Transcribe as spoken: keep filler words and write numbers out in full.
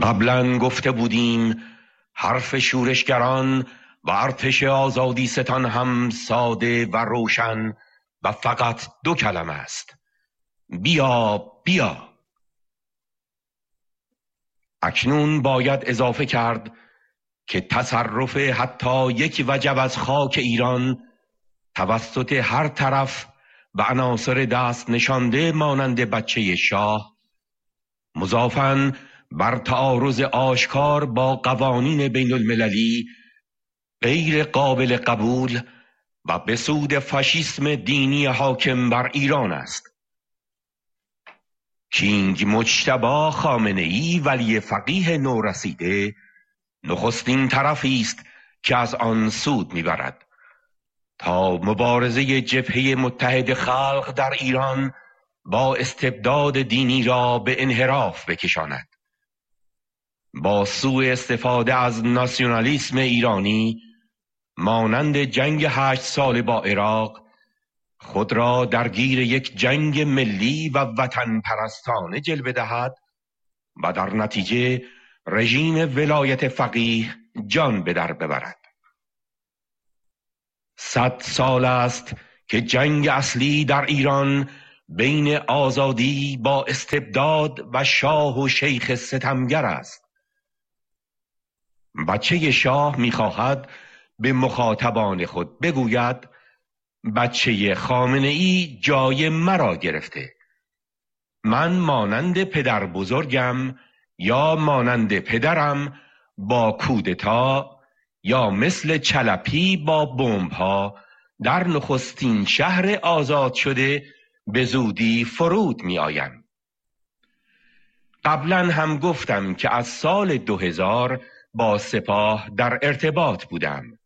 قبلا گفته بودیم حرف شورشگران و ارتش آزادی ستان هم ساده و روشن و فقط دو کلمه است: بیا بیا. اکنون باید اضافه کرد که تصرف حتی یک وجب از خاک ایران توسط هر طرف و عناصر دست نشانده مانند بچه شاه، مضافاً بر تعارض آشکار با قوانین بین المللی، غیر قابل قبول و به سود فاشیسم دینی حاکم بر ایران است. کینگ مجتبی خامنه‌ای ولی فقیه نورسیده نخستین طرفی است که از آن سود میبرد تا مبارزه جبهه متحد خلق در ایران با استبداد دینی را به انحراف بکشاند. با سوء استفاده از ناسیونالیسم ایرانی مانند جنگ هشت ساله با عراق خود را درگیر یک جنگ ملی و وطن پرستانه جلوه دهد و در نتیجه رژیم ولایت فقیه جان به در ببرد. صد سال است که جنگ اصلی در ایران بین آزادی با استبداد و شاه و شیخ ستمگر است. بچه شاه می‌خواهد به مخاطبان خود بگوید بچه خامنه‌ای جای مرا گرفته. من مانند پدر بزرگم یا مانند پدرم با کودتا یا مثل چلپی با بمب‌ها در نخستین شهر آزاد شده به زودی فرود می آیم. قبلا هم گفتم که از سال دو هزار با سپاه در ارتباط بودم.